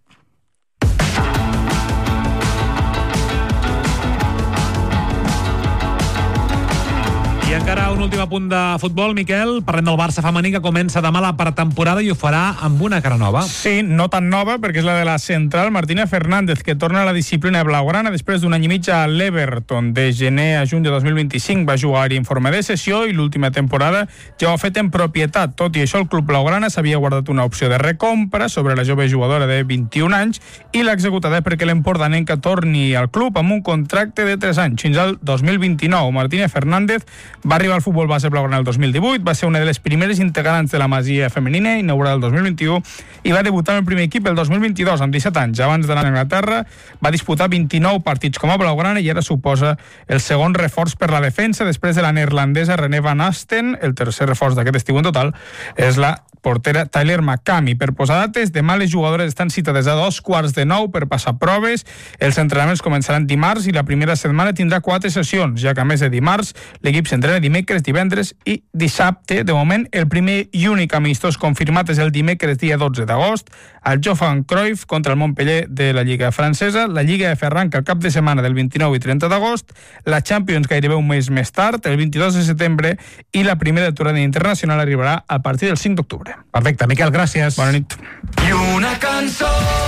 I encara un últim apunt de futbol, Miquel. Parlem del Barça femení, que comença demà la pretemporada i ho farà amb una cara nova. Sí, no tan nova, perquè és la de la central Martina Fernández, que torna a la disciplina blaugrana després d'un any i mig a l'Everton. De gener a juny de dos mil vint-i-cinc va jugar en forma de sessió i l'última temporada ja ho ha fet en propietat. Tot i això, el club blaugrana s'havia guardat una opció de recompra sobre la jove jugadora de vint-i-un anys i l'ha executada perquè l'empordanenca torni al club amb un contracte de tres anys, fins al dos mil vint-i-nou. Martina Fernández va arribar al futbol base blaugrana el dos mil divuit, va ser una de les primeres integrants de la Masia femenina, inaugurada el dos mil vint-i-u, i va debutar en el primer equip el dos mil vint-i-dos, amb disset anys. Abans d'anar a Anglaterra, va disputar vint-i-nou partits com a blaugrana i ara suposa el segon reforç per la defensa, després de la neerlandesa René Van Asten. El tercer reforç d'aquest estiu en total és la portera Tyler McCamey. Per posar dates, demà les jugadores estan citades a dos quarts de nou per passar proves. Els entrenaments començaran dimarts i la primera setmana tindrà quatre sessions, ja que a més de dimarts l'equip s'entrena dimecres, divendres i dissabte. De moment, el primer i únic amistós confirmat és el dimecres dia dotze d'agost al Johan Cruyff contra el Montpellier de la Lliga francesa. La Lliga F arranca el cap de setmana del vint-i-nou i trenta d'agost, la Champions gairebé un mes més tard, el vint-i-dos de setembre, i la primera aturada internacional arribarà a partir del cinc d'octubre. Perfecte, Miquel, gràcies. Bona nit. I una cançó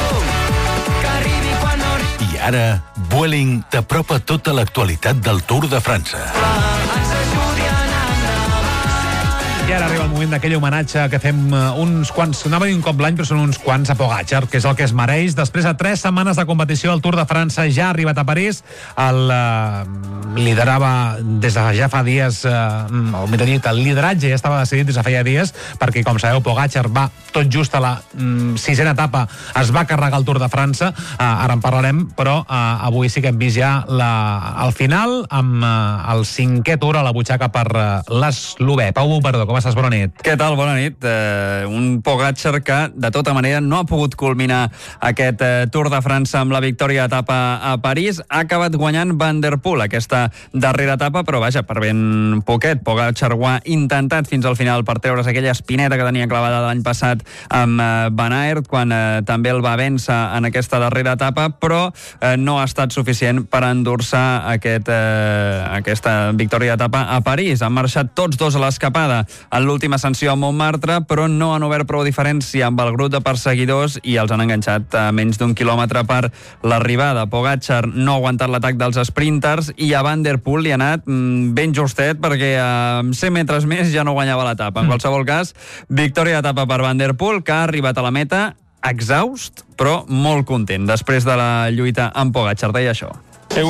que arribi quan no arribi. I ara, Vueling t'apropa tota l'actualitat del Tour de França. Ens ajudi a anar endavant. I ara arriba el moment d'aquell homenatge que fem uh, uns quants, anava a dir un cop l'any, però són uns quants a Pogačar, que és el que es mereix. Després de tres setmanes de competició, el Tour de França ja ha arribat a París. El uh, liderava des de ja fa dies, uh, o millor dit, el lideratge ja estava decidit des de feia dies, perquè, com sabeu, Pogačar va tot just a la um, sisena etapa, es va carregar el Tour de França. Uh, ara en parlarem, però uh, avui sí que hem vist ja la, el final, amb uh, el cinquè Tour a la butxaca per uh, l'eslovè. Pau Bufardó, com estàs? Bona nit. Què tal? Bona nit. Uh, un Pogačar que, de tota manera, no ha pogut culminar aquest uh, Tour de França amb la victòria d'etapa a París. Ha acabat guanyant Van der Poel aquesta darrera etapa, però vaja, per ben poquet. Pogačar ho ha intentat fins al final per treure's aquella espineta que tenia clavada l'any passat amb uh, Van Aert, quan uh, també el va vèncer en aquesta darrera etapa, però uh, no ha estat suficient per endur-se aquest, uh, aquesta victòria d'etapa a París. Han marxat tots dos a l'escapada en l'última ascensió a Montmartre, però no han obert prou diferència amb el grup de perseguidors i els han enganxat a menys d'un quilòmetre per l'arribada. Pogačar no ha aguantat l'atac dels sprinters i a Van der Poel li ha anat mm, ben justet, perquè amb cent metres més ja no guanyava l'etapa. En qualsevol cas, victòria d'etapa per Van der Poel, que ha arribat a la meta exhaust, però molt content. Després de la lluita amb Pogačar, deia això. Ha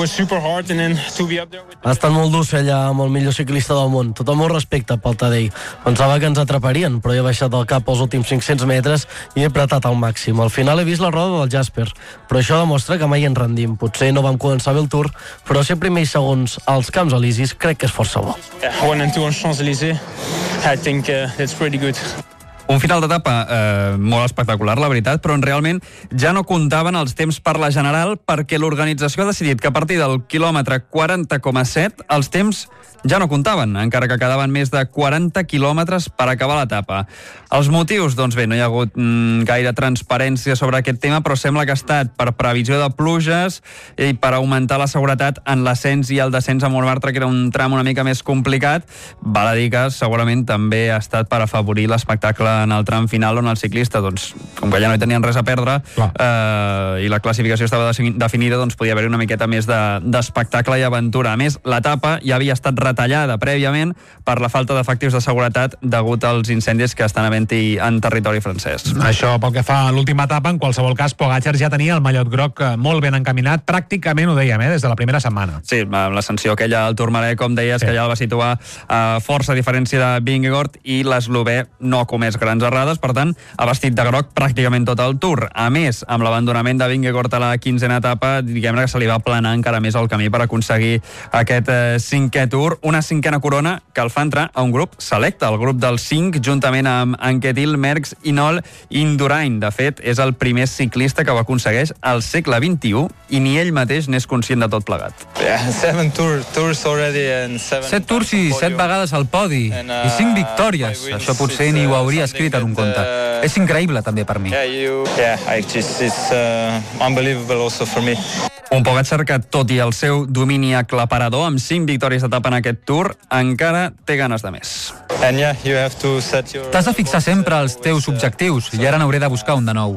estat molt dur ser allà amb el millor ciclista del món. Tot el meu respecte pel Tadej. Pensava que ens atraparien, però he baixat del cap els últims cinc-cents metres i he apretat al màxim. Al final he vist la roda del Jasper, però això demostra que mai ens rendim. Potser no vam començar bé el Tour, però ser primers i segons als Camps Elisis crec que és força bo. One and two on Champs-Élysées. I think uh, that's pretty good. Un final d'etapa eh, molt espectacular, la veritat, però on realment ja no comptaven els temps per la general, perquè l'organització ha decidit que a partir del quilòmetre quaranta coma set els temps ja no comptaven, encara que quedaven més de quaranta quilòmetres per acabar l'etapa. Els motius, doncs bé, no hi ha hagut mm, gaire transparència sobre aquest tema, però sembla que ha estat per previsió de pluges i per augmentar la seguretat en l'ascens i el descens a Montmartre, que era un tram una mica més complicat. Val a dir que segurament també ha estat per afavorir l'espectacle en el tram final, on el ciclista, doncs, com que ja no hi tenien res a perdre eh, i la classificació estava definida, doncs podia haver-hi una miqueta més d'espectacle de, i aventura. A més, l'etapa ja havia estat retallada prèviament per la falta d'efectius de seguretat degut als incendis que estan havent-hi en territori francès. Això pel que fa a l'última etapa, en qualsevol cas, Pogačar ja tenia el mallot groc molt ben encaminat, pràcticament ho dèiem, eh, des de la primera setmana. Sí, l'ascensió aquella al Tourmalet, com deies, sí, que ja el va situar a força diferència de Vingegaard, i l'eslovè no ha comès grans errades, per tant, ha vestit de groc pràcticament tot el Tour. A més, amb l'abandonament de Vingegaard a la quinzena etapa, diguem-ne que se li va aplanar encara més el camí per aconseguir aquest eh, cinquè Tour, una cinquena corona que el fa entrar a un grup selecte, el grup dels cinc, juntament amb Anquetil, Merckx, Hinault i Indurain. De fet, és el primer ciclista que ho aconsegueix al segle vint-i-u i ni ell mateix n'és conscient de tot plegat. Yeah, seven tour, tours already and seven set tours i set vegades al podi and, uh, i cinc victòries. Això potser ni ho hauria escrit en un conte. Uh, és increïble també per mi. Yeah, you, yeah, I just, it's uh, unbelievable also for me. Un Pogačar que, tot i el seu domini aclaparador, amb cinc victòries d'etapa en aquest Tour, encara té ganes de més. T'has de fixar sempre els teus objectius i ara n'hauré de buscar un de nou.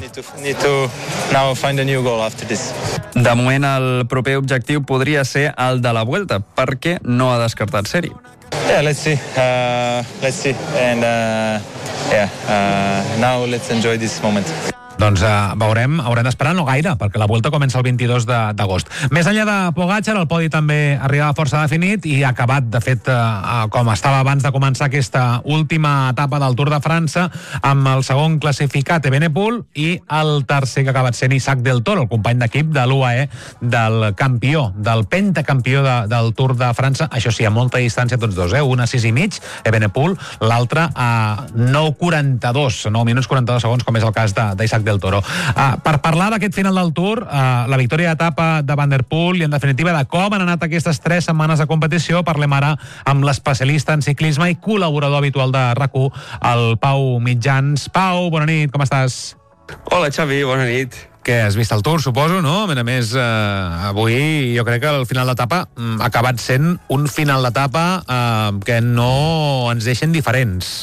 De moment, el proper objectiu podria ser el de la Vuelta, perquè no ha descartat ser-hi. Yeah, let's see. Uh, let's see. And uh, yeah, uh, now let's enjoy this moment. Doncs eh, veurem, haurem d'esperar no gaire, perquè la Vuelta comença el vint-i-dos d'agost. Més enllà de Pogačar, el podi també arribava força definit i ha acabat, de fet, eh, com estava abans de començar aquesta última etapa del Tour de França, amb el segon classificat Evenepoel i el tercer que ha acabat sent Isaac del Toro, el company d'equip de l'U A E del campió, del pentacampió de, del Tour de França. Això sí, a molta distància tots dos, eh? Un a sis i mig, Evenepoel, l'altre a nou quaranta-dos, nou minuts quaranta-dos segons, com és el cas d'Isaac del Toro. Uh, per parlar d'aquest final del Tour, uh, la victòria d'etapa de Van der Poel i, en definitiva, de com han anat aquestes tres setmanes de competició, parlem ara amb l'especialista en ciclisme i col·laborador habitual de RAC u, el Pau Mitjans. Pau, bona nit, com estàs? Hola, Xavi, bona nit. Què, has vist el Tour, suposo, no? A més, eh, avui jo crec que el final d'etapa mm, ha acabat sent un final d'etapa eh, que no ens deixen diferents.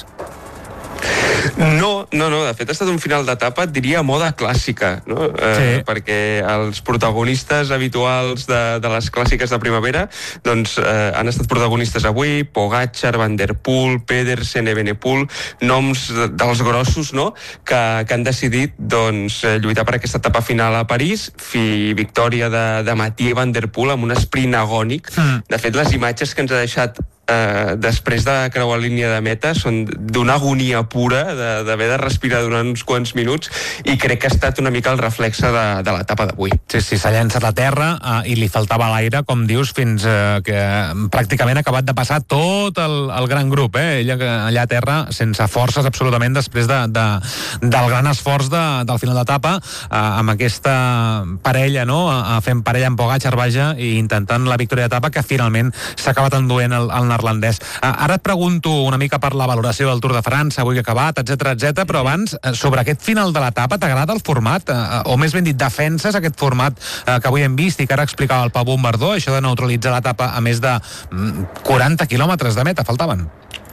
No, no, no, de fet ha estat un final d'etapa, et diria, a moda clàssica, no? Eh, sí. Perquè els protagonistes habituals de, de les clàssiques de primavera doncs eh, han estat protagonistes avui, Pogačar, Van der Poel, Pedersen, Evenepoel, noms de, dels grossos, no?, que, que han decidit doncs lluitar per aquesta etapa final a París, fi victòria de, de Mathieu Van der Poel amb un sprint agònic. Mm. De fet, les imatges que ens ha deixat Uh, després de creuar la línia de meta són d'una agonia pura d'haver de, de respirar durant uns quants minuts, i crec que ha estat una mica el reflexe de, de l'etapa d'avui. Sí, sí, s'ha llançat a terra uh, i li faltava l'aire, com dius, fins uh, que pràcticament ha acabat de passar tot el, el gran grup, eh? Ella allà a terra sense forces absolutament després de, de, del gran esforç de, del final d'etapa, uh, amb aquesta parella, no?, uh, fent parella amb Pogačar, vaja, i intentant la victòria d'etapa, que finalment s'ha acabat enduent el, el neerlandès. Ara et pregunto una mica per la valoració del Tour de França, avui que ha acabat, etcètera, etcètera, però abans, sobre aquest final de l'etapa, t'agrada el format? O més ben dit, defenses aquest format que avui hem vist i que ara explicava el Pau Bombardó, això de neutralitzar l'etapa a més de quaranta quilòmetres de meta, faltaven?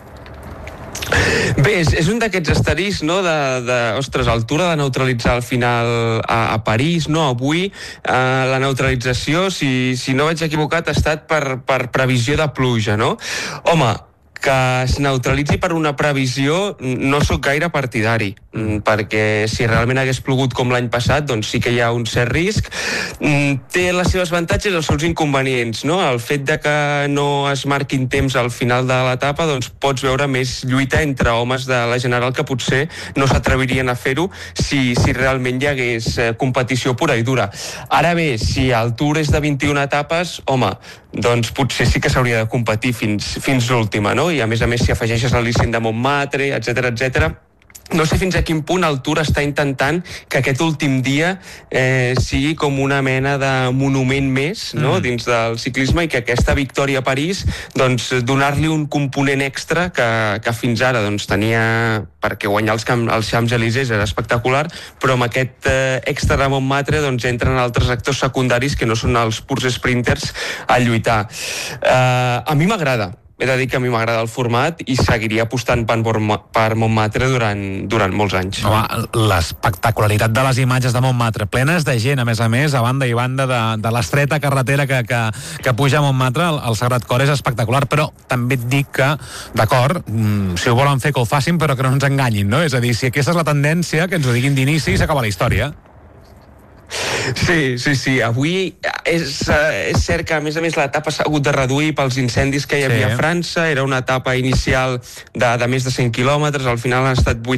Bé, és, és un d'aquests asteriscs, no?, de, de, ostres, el Tour ha de neutralitzar al final a, a París, no? Avui eh, la neutralització, si, si no vaig equivocat, ha estat per, per previsió de pluja, no? Home, que es neutralitzi per una previsió no sóc gaire partidari, perquè si realment hagués plogut com l'any passat, doncs sí que hi ha un cert risc. Té les seves avantatges i els seus inconvenients, no? El fet de que no es marquin temps al final de l'etapa, doncs pots veure més lluita entre homes de la general que potser no s'atrevirien a fer-ho si, si realment hi hagués competició pura i dura. Ara bé, si el Tour és de vint-i-una etapes, home, doncs potser sí que s'hauria de competir fins, fins l'última, no? I a més a més, si afegeixes l'Allicient de Montmartre, etcètera, etcètera, no sé fins a quin punt el Tour està intentant que aquest últim dia eh, sigui com una mena de monument més, no?, mm. dins del ciclisme, i que aquesta victòria a París doncs donar-li un component extra que, que fins ara doncs tenia, perquè guanyar els, camp, els Champs-Élysées era espectacular, però amb aquest eh, extra de Montmartre doncs entren altres actors secundaris que no són els purs sprinters a lluitar. Eh, a mi m'agrada. He de dir que a mi m'agrada el format i seguiria apostant per, per Montmartre durant, durant molts anys. Home, l'espectacularitat de les imatges de Montmartre, plenes de gent, a més a més, a banda i banda de, de l'estreta carretera que, que, que puja a Montmartre, el, el Sagrat Cor és espectacular, però també et dic que, d'acord, si ho volen fer que ho facin, però que no ens enganyin, no? És a dir, si aquesta és la tendència, que ens ho diguin d'inici i s'acaba la història. Sí, sí, sí. Avui és, és cert que, a més a més, l'etapa s'ha hagut de reduir pels incendis que hi havia sí. a França. Era una etapa inicial de, de més de cent quilòmetres, al final han estat vuit